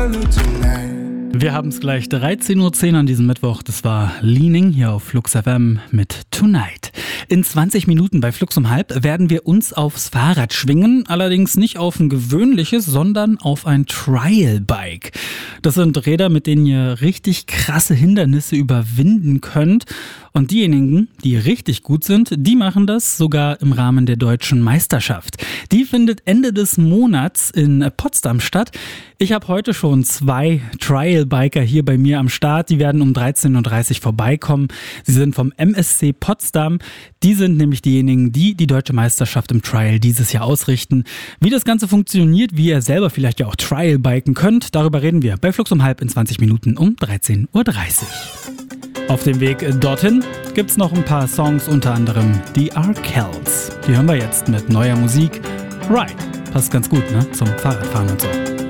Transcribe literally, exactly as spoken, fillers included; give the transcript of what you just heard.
color tonight. Wir haben es gleich dreizehn Uhr zehn an diesem Mittwoch. Das war Leaning hier auf Flux F M mit Tonight. In zwanzig Minuten bei Flux um halb werden wir uns aufs Fahrrad schwingen. Allerdings nicht auf ein gewöhnliches, sondern auf ein Trial-Bike. Das sind Räder, mit denen ihr richtig krasse Hindernisse überwinden könnt. Und diejenigen, die richtig gut sind, die machen das sogar im Rahmen der deutschen Meisterschaft. Die findet Ende des Monats in Potsdam statt. Ich habe heute schon zwei Trial-Biker hier bei mir am Start. Die werden um dreizehn Uhr dreißig vorbeikommen. Sie sind vom M S C Potsdam. Die sind nämlich diejenigen, die die deutsche Meisterschaft im Trial dieses Jahr ausrichten. Wie das Ganze funktioniert, wie ihr selber vielleicht ja auch Trial-Biken könnt, darüber reden wir bei Flux um halb in zwanzig Minuten um dreizehn Uhr dreißig. Auf dem Weg dorthin gibt's noch ein paar Songs, unter anderem die Arkells. Die hören wir jetzt mit neuer Musik. Right, passt ganz gut, ne? Zum Fahrradfahren und so.